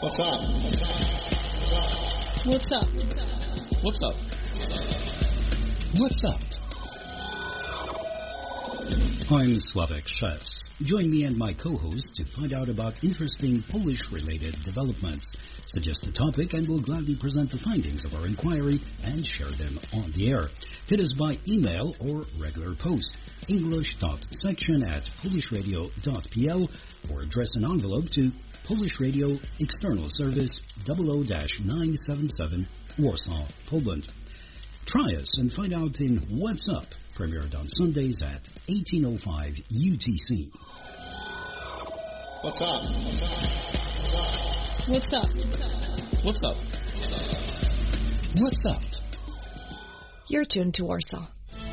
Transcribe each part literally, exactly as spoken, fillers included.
What's up? What's up? What's up? What's up? I'm Sławek Szewc. Join me and my co-host to find out about interesting Polish-related developments. Suggest a topic and we'll gladly present the findings of our inquiry and share them on the air. Hit us by email or regular post. English.section at polishradio.pl or address an envelope to Polish Radio External Service double oh nine seven seven, Warsaw, Poland. Try us and find out in What's Up, premiered on Sundays at eighteen oh five U T C. What's up? What's up? What's up? What's up? You're tuned to Warsaw.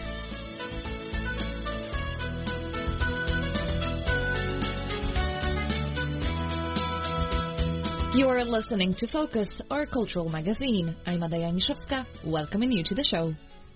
You are listening to Focus, our cultural magazine. I'm Adaja Miszewska, welcoming you to the show.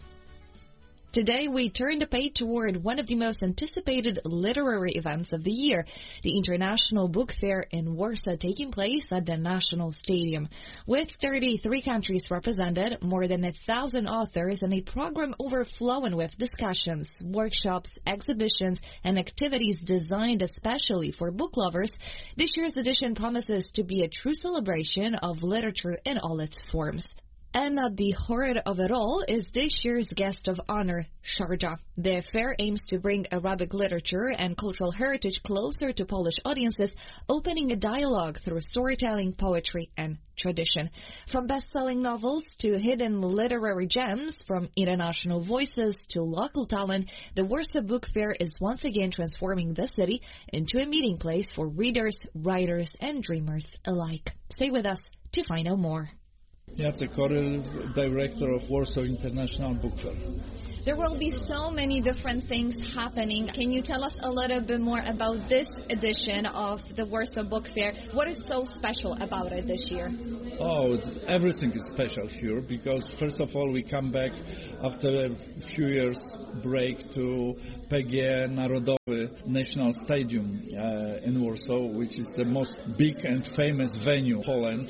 Today, we turn the page toward one of the most anticipated literary events of the year, the International Book Fair in Warsaw, taking place at the National Stadium. With thirty-three countries represented, more than a thousand authors, and a program overflowing with discussions, workshops, exhibitions, and activities designed especially for book lovers, this year's edition promises to be a true celebration of literature in all its forms. And at the heart of it all is this year's guest of honor, Sharjah. The fair aims to bring Arabic literature and cultural heritage closer to Polish audiences, opening a dialogue through storytelling, poetry, and tradition. From best-selling novels to hidden literary gems, from international voices to local talent, the Warsaw Book Fair is once again transforming the city into a meeting place for readers, writers, and dreamers alike. Stay with us to find out more. Jacek Koryl, director of Warsaw International Book Fair. There will be so many different things happening. Can you tell us a little bit more about this edition of the Warsaw Book Fair? What is so special about it this year? Oh, everything is special here because, first of all, we come back after a few years break to P G E Narodowy National Stadium uh, in Warsaw, which is the most big and famous venue in Poland,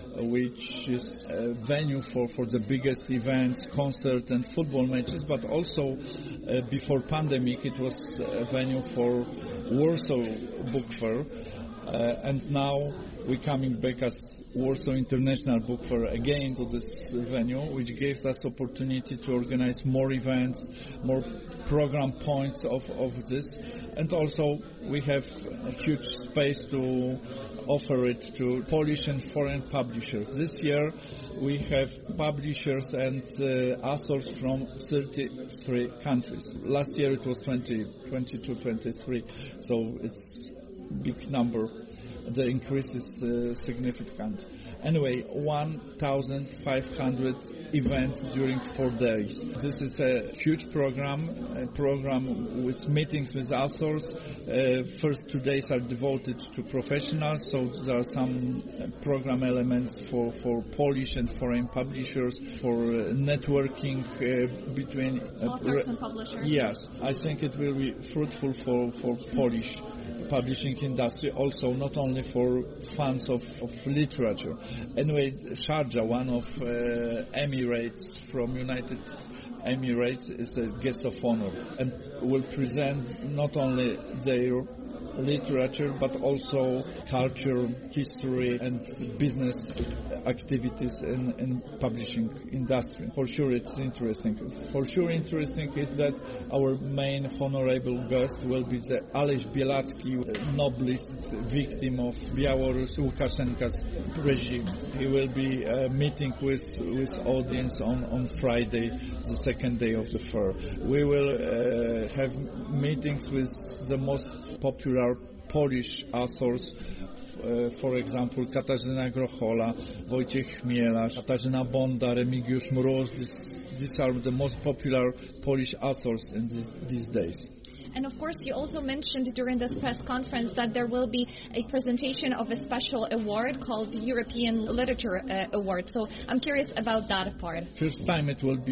which is a venue for, for the biggest events, concert and football matches, but also uh, before pandemic it was a venue for Warsaw Book Fair, uh, and now we're coming back as Warsaw International Book Fair again to this venue, which gives us opportunity to organize more events, more program points of, of this, and also we have a huge space to offer it to Polish and foreign publishers. This year we have publishers and uh, authors from thirty-three countries. Last year it was twenty, twenty-two, twenty-three, so it's a big number. The increase is uh, significant. Anyway, one thousand five hundred events during four days. This is a huge program, a program with meetings with authors. Uh, first two days are devoted to professionals, so there are some program elements for, for Polish and foreign publishers, for uh, networking uh, between uh, authors and publishers. Yes, I think it will be fruitful for, for Polish publishing industry, also not only for fans of, of literature. Anyway, Sharjah, one of uh, Emirates from United Emirates, is a guest of honor and will present not only their literature but also culture, history and business activities in, in publishing industry. For sure it's interesting. For sure interesting is that our main honorable guest will be the Aleś Białacki, noblest victim of Belarus Lukashenko's regime. He will be uh, meeting with, with audience on, on Friday, the second day of the fair. We will uh, have meetings with the most popular Polish authors, uh, for example, Katarzyna Grochola, Wojciech Chmielarz, Katarzyna Bonda, Remigiusz Mróz. This, these are the most popular Polish authors in this, these days. And of course, you also mentioned during this press conference that there will be a presentation of a special award called the European Literature uh, Award. So I'm curious about that part. First time it will be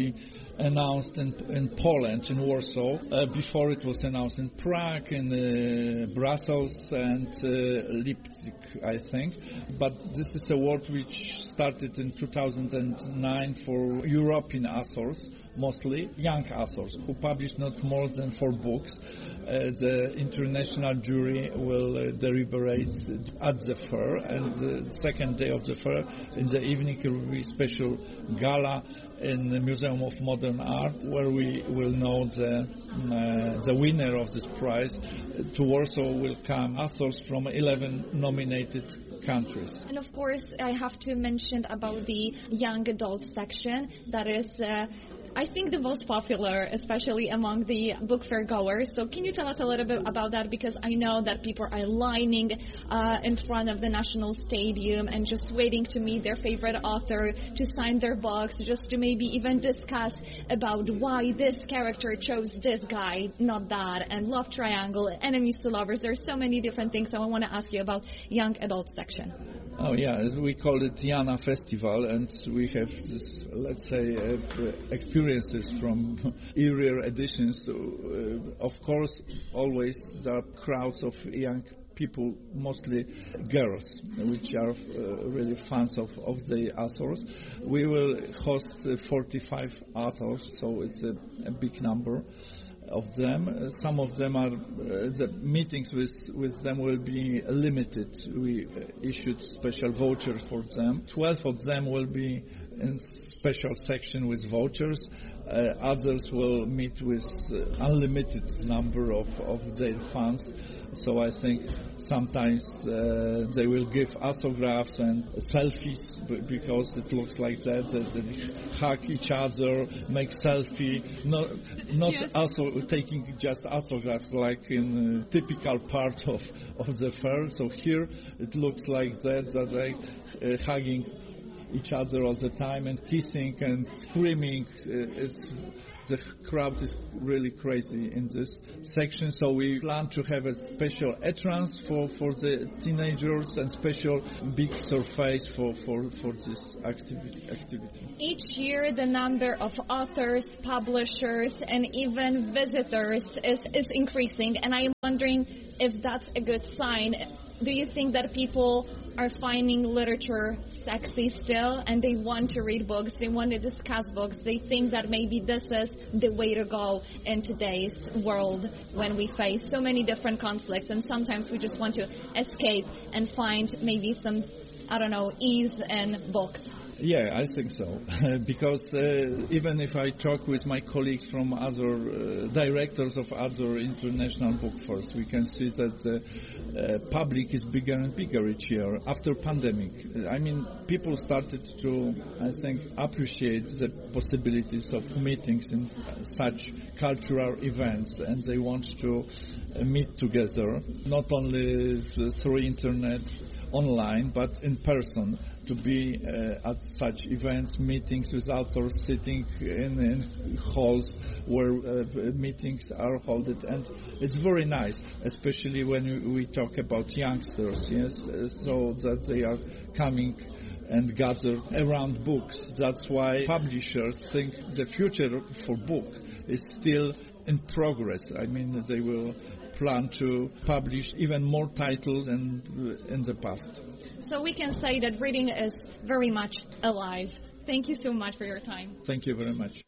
announced in, in Poland, in Warsaw. Uh, before it was announced in Prague, in uh, Brussels and uh, Leipzig, I think. But this is a award which started in two thousand nine for European authors, mostly young authors, who published not more than four books. Uh, the international jury will uh, deliberate at the fair, and the second day of the fair, in the evening, there will be a special gala in the Museum of Modern Art, where we will know the uh, the winner of this prize. To Warsaw will come authors from eleven nominated countries. And of course, I have to mention about the young adult section. That is, uh, I think, the most popular, especially among the book fair goers. So can you tell us a little bit about that? Because I know that people are lining uh, in front of the National Stadium and just waiting to meet their favorite author, to sign their books, just to maybe even discuss about why this character chose this guy, not that, and love triangle, enemies to lovers. There are so many different things. So I want to ask you about young adult section. Oh yeah, we call it Jana Festival, and we have this, let's say, uh, experiences from earlier editions. So, uh, of course, always there are crowds of young people, mostly girls, which are uh, really fans of, of the authors. We will host uh, forty-five authors, so it's a, a big number of them. Uh, some of them are, uh, the meetings with, with them will be limited. We uh, issued special vouchers for them. twelve of them will be in special section with vouchers. Uh, others will meet with uh, unlimited number of, of their fans. So I think sometimes uh, they will give autographs and selfies because it looks like that, that they hug each other, make selfie, not, not yes. also taking just autographs like in a typical part of, of the fair. So here it looks like that, that they uh, hugging each other all the time and kissing and screaming. Uh, it's The crowd is really crazy in this section, so we plan to have a special entrance for, for the teenagers and special big surface for, for, for this activity, activity. Each year the number of authors, publishers and even visitors is, is increasing, and I am wondering if that's a good sign. Do you think that people are finding literature sexy still, and they want to read books, they want to discuss books, they think that maybe this is the way to go in today's world when we face so many different conflicts, and sometimes we just want to escape and find maybe some, I don't know, ease in books? Yeah, I think so. Because uh, even if I talk with my colleagues from other uh, directors of other international book fairs, we can see that the uh, public is bigger and bigger each year after pandemic. I mean, people started to, I think, appreciate the possibilities of meetings in such cultural events, and they want to uh, meet together, not only through internet, online, but in person, to be uh, at such events, meetings with authors, sitting in, in halls where uh, meetings are held, and it's very nice, especially when we talk about youngsters, yes, so that they are coming and gathered around books. That's why publishers think the future for book is still in progress. I mean, they will plan to publish even more titles than in the past. So we can say that reading is very much alive. Thank you so much for your time. Thank you very much.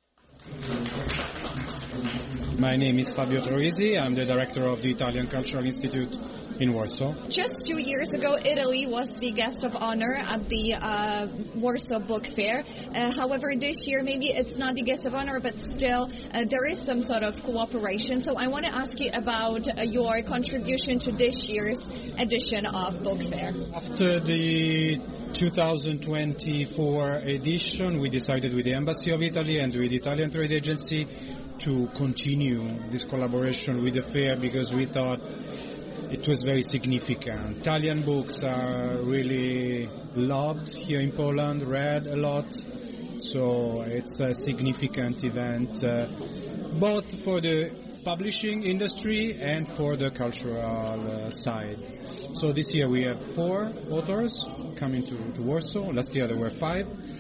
My name is Fabio Troisi. I'm the director of the Italian Cultural Institute in Warsaw. Just two years ago, Italy was the guest of honor at the uh, Warsaw Book Fair. Uh, however, this year, maybe it's not the guest of honor, but still uh, there is some sort of cooperation. So I want to ask you about uh, your contribution to this year's edition of Book Fair. After the two thousand twenty-four edition, we decided with the Embassy of Italy and with the Italian Trade Agency to continue this collaboration with the fair because we thought it was very significant. Italian books are really loved here in Poland, read a lot, so it's a significant event uh, both for the publishing industry and for the cultural uh, side. So this year we have four authors coming to, to Warsaw. Last year there were five.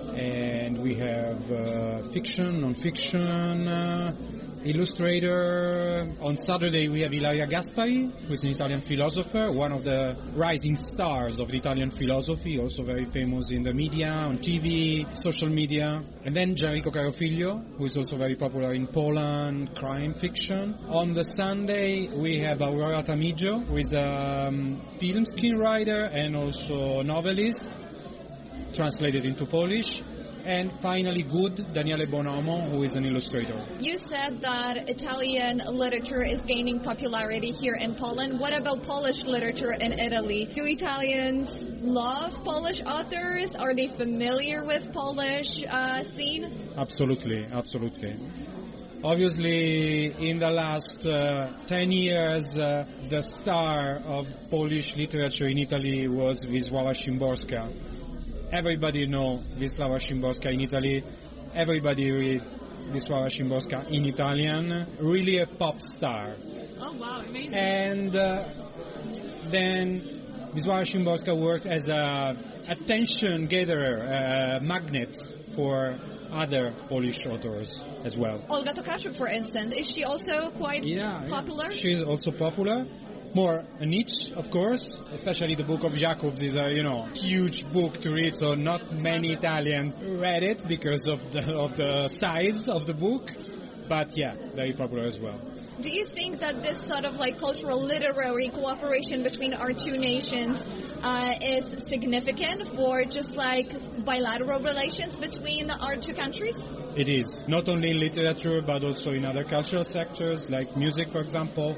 and we have uh, fiction, non-fiction, uh, illustrator. On Saturday we have Ilaria Gaspari, who is an Italian philosopher, one of the rising stars of the Italian philosophy, also very famous in the media, on T V, social media. And then Gianrico Carofiglio, who is also very popular in Poland, crime fiction. On the Sunday we have Aurora Tamigio, who is a um, film screenwriter and also novelist, translated into Polish. And finally, Good, Daniele Bonomo, who is an illustrator. You said that Italian literature is gaining popularity here in Poland. What about Polish literature in Italy? Do Italians love Polish authors? Are they familiar with Polish uh, scene? Absolutely, absolutely. Obviously, in the last uh, ten years, uh, the star of Polish literature in Italy was Wisława Szymborska. Everybody knows Wisława Szymborska in Italy. Everybody read Wisława Szymborska in Italian. Really a pop star. Oh, wow, amazing. And uh, then Wisława Szymborska worked as a attention gatherer, a magnet for other Polish authors as well. Olga Tokarczuk, for instance, is she also quite yeah, popular? Yeah. She's also popular. More a niche, of course, especially the Book of Jacobs is a, you know, huge book to read, so not many Italians read it because of the, of the size of the book, but yeah, very popular as well. Do you think that this sort of like cultural literary cooperation between our two nations uh, is significant for just like bilateral relations between our two countries? It is, not only in literature, but also in other cultural sectors, like music, for example,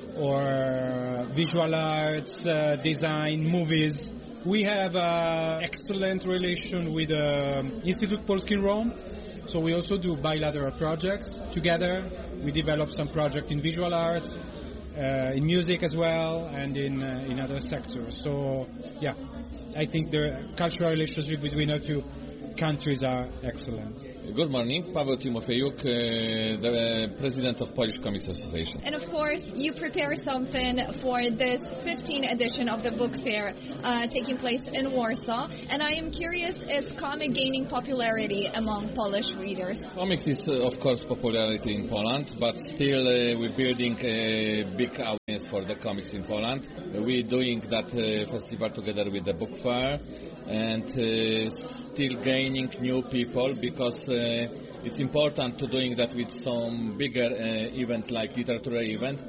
or visual arts, uh, design, movies. We have an excellent relation with the um, Institute Polski in Rome, so we also do bilateral projects together. We develop some projects in visual arts, uh, in music as well, and in uh, in other sectors. So, yeah, I think the cultural relationship between our two countries are excellent. Good morning, Paweł Timofejuk, uh, the president of Polish Comics Association. And of course, you prepare something for this fifteenth edition of the book fair uh, taking place in Warsaw. And I am curious, is comic gaining popularity among Polish readers? Comics is, uh, of course, popularity in Poland, but still uh, we're building a big audience for the comics in Poland. We're doing that uh, festival together with the book fair, and uh, still gaining new people, because uh, it's important to doing that with some bigger uh, event like literature event,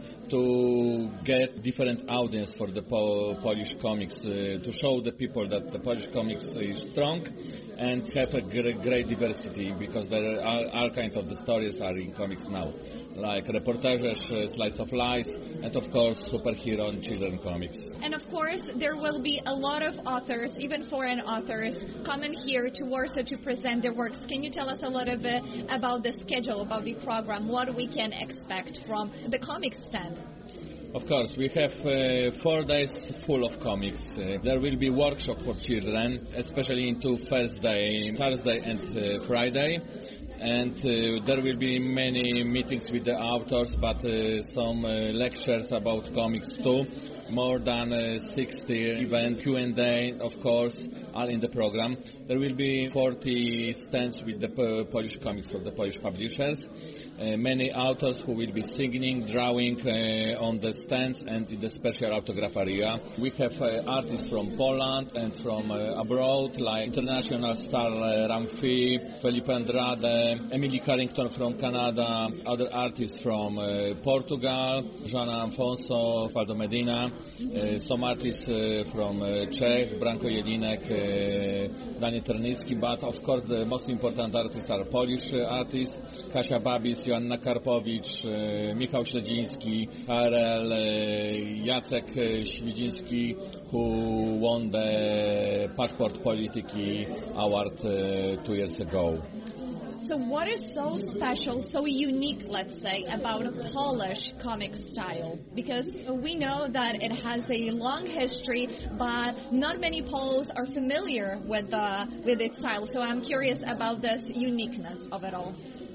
to get different audience for the po- Polish comics, uh, to show the people that the Polish comics is strong and have a great, great diversity, because there are all kinds of the stories are in comics now, like reportages, uh, slice of life, and of course superhero and children comics. And of course, there will be a lot of authors, even foreign authors, coming here to Warsaw to present their works. Can you tell us a little bit about the schedule, about the program, what we can expect from the comics stand? Of course, we have uh, four days full of comics. Uh, there will be workshop for children, especially into Thursday, Thursday and uh, Friday. And uh, there will be many meetings with the authors, but uh, some uh, lectures about comics too. More than uh, sixty events, Q and A, of course, are in the program. There will be forty stands with the po- Polish comics for the Polish publishers. Uh, many authors who will be signing, drawing uh, on the stands and in the special autograph area. We have uh, artists from Poland and from uh, abroad, like international star uh, Ramfi, Felipe Andrade, Emily Carrington from Canada, other artists from uh, Portugal, Joana Afonso, Faldo Medina, uh, some artists uh, from uh, Czech, Branko Jelinek, uh, Daniel Ternicki, but of course the most important artists are Polish uh, artists, Kasia Babis, Joanna Karpowicz, uh, Michał Śledziński, H R L, uh, Jacek uh, Świdziński, who won the Passport Polityki award uh, two years ago. So what is so special, so unique, let's say, about a Polish comic style? Because we know that it has a long history, but not many Poles are familiar with uh, with its style. So I'm curious about this uniqueness of it all.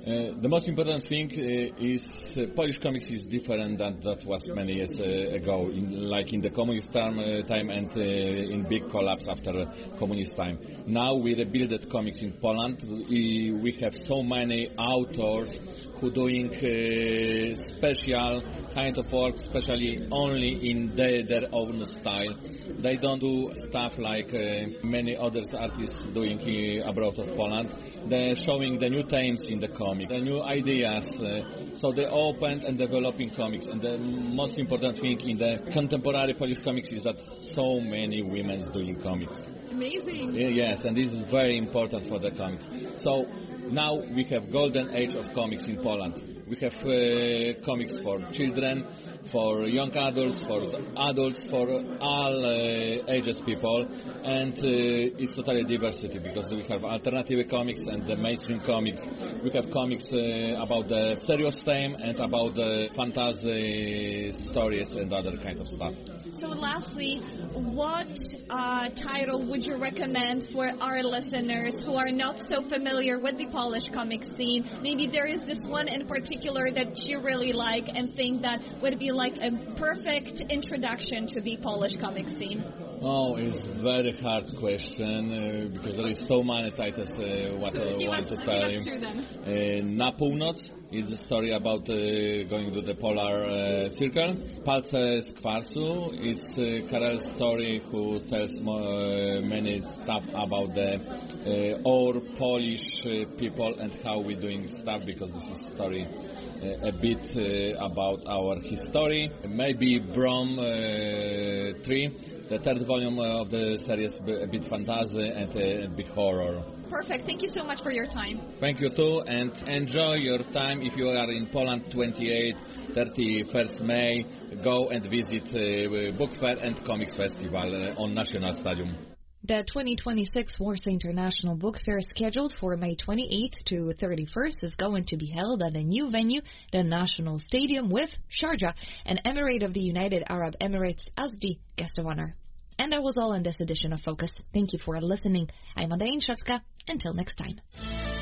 Uh, the most important thing uh, is uh, Polish comics is different than that was many years uh, ago, in, like in the communist time, uh, time and uh, in big collapse after communist time. Now we rebuild comics in Poland. We, we have so many authors who doing uh, special kind of work, especially only in their, their own style. They don't do stuff like uh, many other artists doing uh, abroad of Poland. They're showing the new themes in the comic, the new ideas. Uh, so they open and developing comics. And the most important thing in the contemporary Polish comics is that so many women doing comics. Amazing. Yes, and this is very important for the comics. So now we have golden age of comics in Poland. We have uh, comics for children, for young adults, for adults, for all uh, ages people, and uh, it's totally diversity because we have alternative comics and the mainstream comics. We have comics uh, about the serious theme and about the fantasy stories and other kind of stuff. So lastly, what uh, title would you recommend for our listeners who are not so familiar with the Polish comic scene? Maybe there is this one in particular that you really like and think that would be like a perfect introduction to the Polish comic scene. Oh, it's a very hard question uh, because there is so many titles uh, what I Give want us, to tell give us you. through them. Uh, Na Północ is a story about uh, going to the polar uh, circle. Palce z kwarcu is uh, Karel's story who tells more, uh, many stuff about the uh, our Polish uh, people and how we're doing stuff because this is a story uh, a bit uh, about our history. Maybe Brom uh, three. The third volume of the series, a bit fantasy and a bit horror. Perfect. Thank you so much for your time. Thank you too, and enjoy your time. If you are in Poland, twenty-eighth, thirty-first May, go and visit uh, Book Fair and Comics Festival uh, on National Stadium. The twenty twenty-six Warsaw International Book Fair, scheduled for May twenty-eighth to thirty-first, is going to be held at a new venue, the National Stadium, with Sharjah, an emirate of the United Arab Emirates, as the guest of honor. And that was all in this edition of Focus. Thank you for listening. I'm Adaja Inszewska. Until next time.